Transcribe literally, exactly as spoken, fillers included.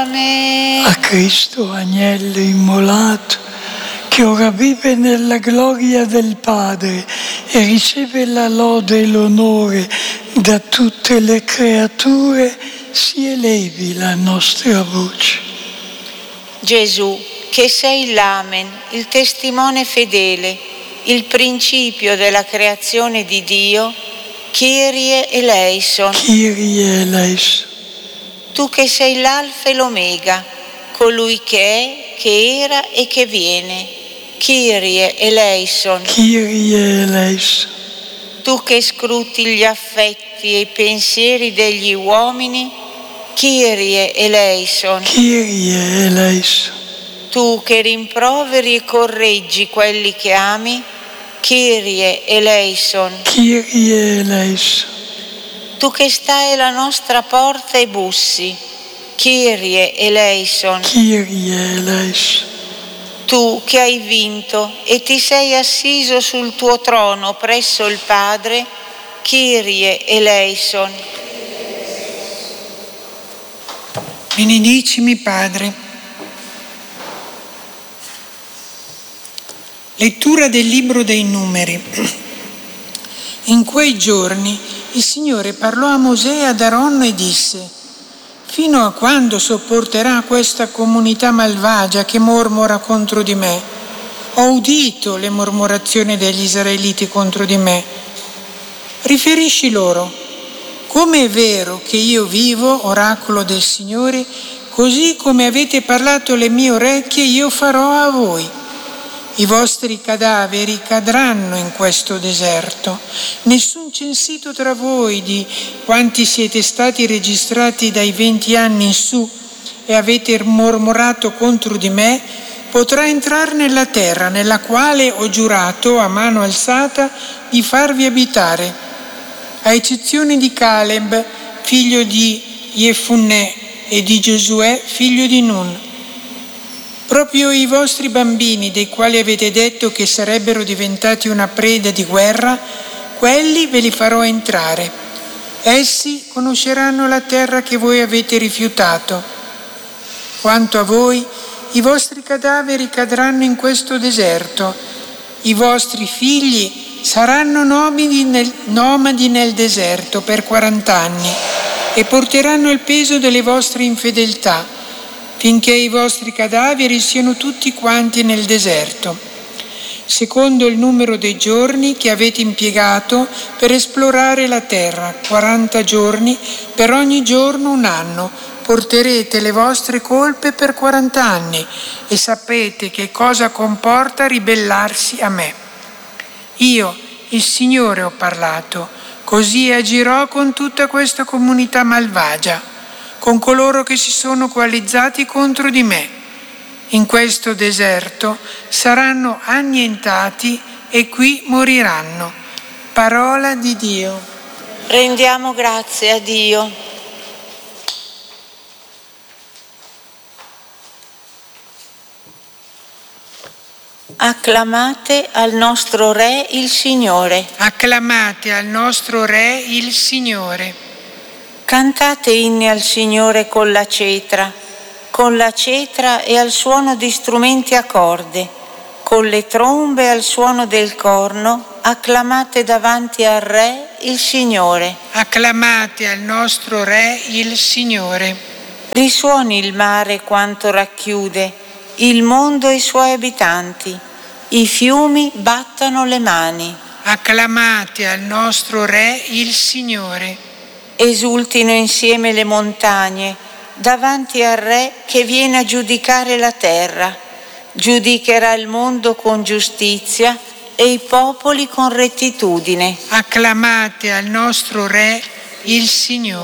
me. A Cristo, agnello immolato, che ora vive nella gloria del Padre e riceve la lode e l'onore da tutte le creature, si elevi la nostra voce. Gesù, che sei l'Amen, il testimone fedele, il principio della creazione di Dio, Kyrie eleison. Kyrie eleison. Tu che sei l'Alfa e l'Omega, colui che è, che era e che viene, Kyrie eleison. Kyrie eleison. Tu che scruti gli affetti e i pensieri degli uomini, Kyrie eleison. Kyrie eleison. Tu che rimproveri e correggi quelli che ami, Kyrie eleison. Kyrie eleison. Tu che stai alla nostra porta e bussi, Kyrie eleison. Kyrie eleison. Tu che hai vinto e ti sei assiso sul tuo trono presso il Padre, Kyrie eleison. Benedicimi, Padre. Lettura del Libro dei Numeri. In quei giorni il Signore parlò a Mosè e ad Aaron e disse: fino a quando sopporterà questa comunità malvagia che mormora contro di me? Ho udito le mormorazioni degli israeliti contro di me. Riferisci loro: come è vero che io vivo, oracolo del Signore, così come avete parlato le mie orecchie, io farò a voi. I vostri cadaveri cadranno in questo deserto. Nessun censito tra voi di quanti siete stati registrati dai venti anni in su e avete mormorato contro di me potrà entrare nella terra nella quale ho giurato a mano alzata di farvi abitare, a eccezione di Caleb, figlio di Jefunne, e di Giosuè, figlio di Nun. Proprio i vostri bambini, dei quali avete detto che sarebbero diventati una preda di guerra, quelli ve li farò entrare. Essi conosceranno la terra che voi avete rifiutato. Quanto a voi, i vostri cadaveri cadranno in questo deserto. I vostri figli saranno nomadi nel, nomadi nel deserto per quarant'anni e porteranno il peso delle vostre infedeltà, finché i vostri cadaveri siano tutti quanti nel deserto, secondo il numero dei giorni che avete impiegato per esplorare la terra, quaranta giorni, per ogni giorno un anno, porterete le vostre colpe per quaranta anni e sapete che cosa comporta ribellarsi a me. Io, il Signore, ho parlato, così agirò con tutta questa comunità malvagia, con coloro che si sono coalizzati contro di me. In questo deserto saranno annientati e qui moriranno. Parola di Dio. Rendiamo grazie a Dio. Acclamate al nostro Re il Signore. Acclamate al nostro Re il Signore. Cantate inni al Signore con la cetra, con la cetra e al suono di strumenti a corde, con le trombe e al suono del corno, acclamate davanti al Re il Signore. Acclamate al nostro Re il Signore. Risuoni il mare quanto racchiude, il mondo e i suoi abitanti, i fiumi battano le mani. Acclamate al nostro Re il Signore. Esultino insieme le montagne davanti al Re che viene a giudicare la terra. Giudicherà il mondo con giustizia e i popoli con rettitudine. Acclamate al nostro Re il Signore.